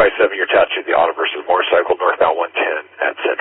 657, you're attached to the Auto versus Motorcycle, northbound 110 at